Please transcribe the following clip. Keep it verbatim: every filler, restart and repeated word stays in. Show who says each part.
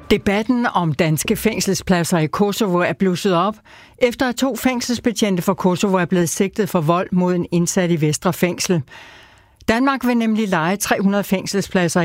Speaker 1: Debatten om danske fængselspladser i Kosovo er blusset op, efter at to fængselsbetjente fra Kosovo er blevet sigtet for vold mod en indsat i Vestre Fængsel. Danmark vil nemlig leje tre hundrede fængselspladser